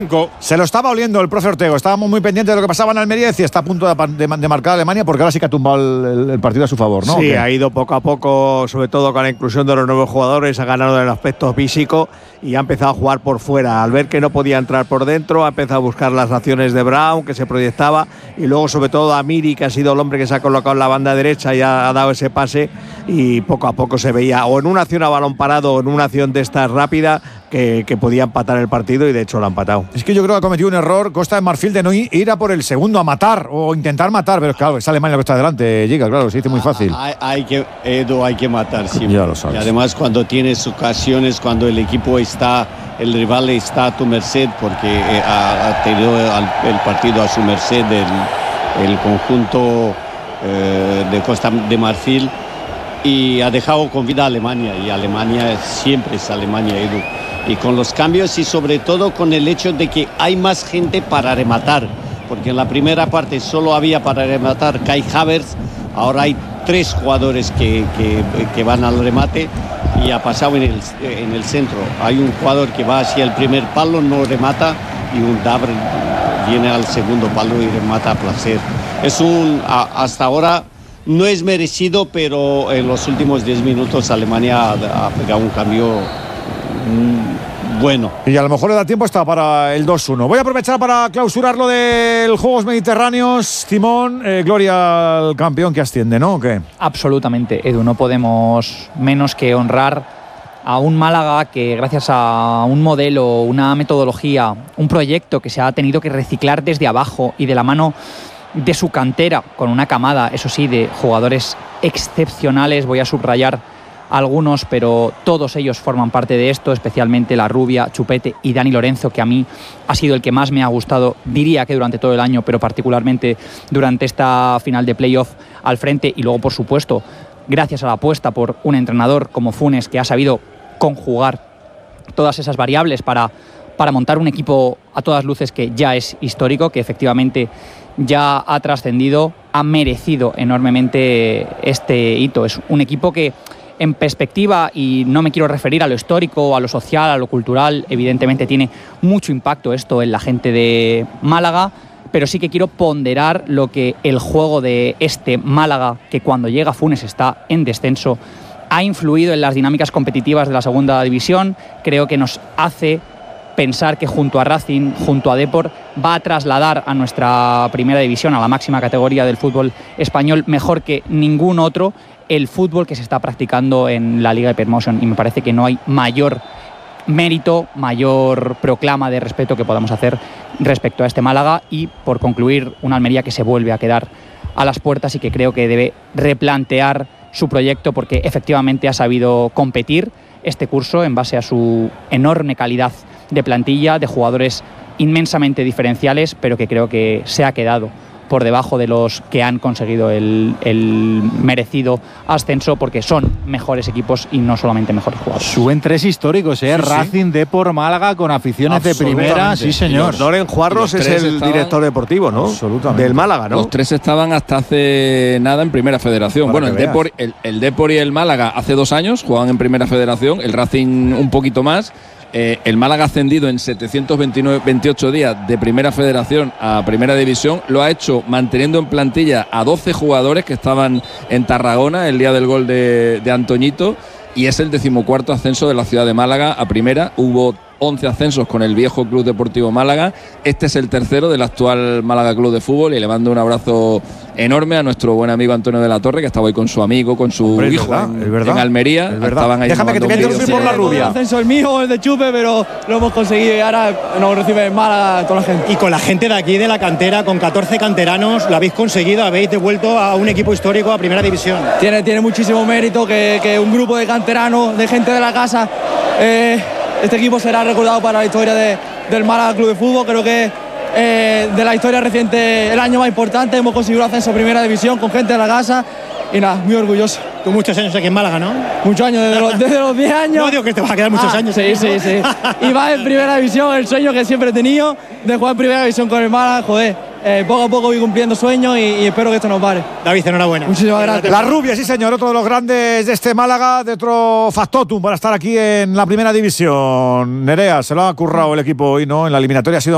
Se lo estaba oliendo el profe Ortego. Estábamos muy pendientes de lo que pasaba en Almería y decía, está a punto de marcar a Alemania, porque ahora sí que ha tumbado el partido a su favor, ¿no? Sí, ha ido poco a poco, sobre todo con la inclusión de los nuevos jugadores, ha ganado en el aspecto físico y ha empezado a jugar por fuera. Al ver que no podía entrar por dentro, ha empezado a buscar las acciones de Brown, que se proyectaba, y luego sobre todo a Miri, que ha sido el hombre que se ha colocado en la banda derecha y ha dado ese pase, y poco a poco se veía, o en una acción a balón parado, o en una acción de estas rápida, que podía empatar el partido, y de hecho lo ha empatado. Es que yo creo que ha cometido un error Costa de Marfil de no ir a por el segundo, a matar o intentar matar, pero claro, es Alemania lo que está delante, Giga, claro, se dice muy fácil. Hay que matar siempre. Ya lo sabes. Y además cuando tienes ocasiones, cuando el equipo está, el rival está a tu merced, porque ha tenido el partido a su merced el conjunto de Costa de Marfil, y ha dejado con vida a Alemania, y Alemania siempre es Alemania, Edu. Y con los cambios y sobre todo con el hecho de que hay más gente para rematar, porque en la primera parte solo había para rematar Kai Havertz, ahora hay 3 jugadores que van al remate, y ha pasado en el centro. Hay un jugador que va hacia el primer palo, no remata, y un Dabr viene al segundo palo y remata a placer. Hasta ahora no es merecido, pero en los últimos 10 minutos Alemania ha pegado un cambio bueno. Y a lo mejor le da tiempo hasta para el 2-1. Voy a aprovechar para clausurar lo del Juegos Mediterráneos. Simón, gloria al campeón que asciende, ¿no? ¿O qué? Absolutamente, Edu. No podemos menos que honrar a un Málaga que, gracias a un modelo, una metodología, un proyecto que se ha tenido que reciclar desde abajo y de la mano de su cantera, con una camada, eso sí, de jugadores excepcionales. Voy a subrayar algunos, pero todos ellos forman parte de esto, especialmente La Rubia, Chupete y Dani Lorenzo, que a mí ha sido el que más me ha gustado, diría que durante todo el año, pero particularmente durante esta final de playoff al frente. Y luego, por supuesto, gracias a la apuesta por un entrenador como Funes, que ha sabido conjugar todas esas variables para montar un equipo a todas luces que ya es histórico, que efectivamente ya ha trascendido, ha merecido enormemente este hito. Es un equipo que, en perspectiva, y no me quiero referir a lo histórico, a lo social, a lo cultural, evidentemente tiene mucho impacto esto en la gente de Málaga, pero sí que quiero ponderar lo que el juego de este Málaga, que cuando llega Funes está en descenso, ha influido en las dinámicas competitivas de la segunda división. Creo que nos hace pensar que junto a Racing, junto a Depor, va a trasladar a nuestra primera división, a la máxima categoría del fútbol español, mejor que ningún otro, el fútbol que se está practicando en la Liga de Hypermotion. Y me parece que no hay mayor mérito, mayor proclama de respeto que podamos hacer respecto a este Málaga. Y, por concluir, una Almería que se vuelve a quedar a las puertas y que creo que debe replantear su proyecto, porque efectivamente ha sabido competir este curso en base a su enorme calidad de plantilla, de jugadores inmensamente diferenciales, pero que creo que se ha quedado por debajo de los que han conseguido el merecido ascenso, porque son mejores equipos y no solamente mejores jugadores. Suben 3 históricos, Sí, Racing, sí. Depor, Málaga, con aficiones de primera, sí señor. Loren Juarros es el director deportivo, ¿no? Absolutamente. Del Málaga, ¿no? Los 3 estaban hasta hace nada en Primera Federación. Para Bueno, que el Depor y el Málaga hace 2 años jugaban en Primera Federación, el Racing un poquito más. El Málaga ha ascendido en 728 días de Primera Federación a Primera División. Lo ha hecho manteniendo en plantilla a 12 jugadores que estaban en Tarragona el día del gol de Antoñito, y es el 14º ascenso de la ciudad de Málaga a Primera. Hubo 11 ascensos con el viejo Club Deportivo Málaga. Este es el tercero del actual Málaga Club de Fútbol, y le mando un abrazo enorme a nuestro buen amigo Antonio de la Torre, que estaba hoy con su amigo, con su hijo en Almería. Estaban ahí. Déjame que te voy a interrumpir por La Rubia. El ascenso el mío, el de Chupe, pero lo hemos conseguido, y ahora nos recibe en Málaga toda la gente. Y con la gente de aquí, de la cantera, con 14 canteranos, lo habéis conseguido, habéis devuelto a un equipo histórico a Primera División. Tiene muchísimo mérito que un grupo de canteranos, de gente de la casa, este equipo será recordado para la historia del Málaga Club de Fútbol. Creo que de la historia reciente, el año más importante. Hemos conseguido el ascenso a Primera División con gente de la casa, y nada, muy orgulloso. Tú muchos años aquí en Málaga, ¿no? Muchos años, desde los 10 años. No digo que te vas a quedar muchos años. Sí, sí, sí. Y va en Primera División, el sueño que siempre he tenido de jugar en Primera División con el Málaga, joder. Poco a poco voy cumpliendo sueños y espero que esto nos pare. David, enhorabuena. Muchísimas gracias. La Rubia, sí señor, otro de los grandes de este Málaga, de otro factotum para estar aquí en la Primera División. Nerea, se lo ha currado el equipo hoy, ¿no? En la eliminatoria ha sido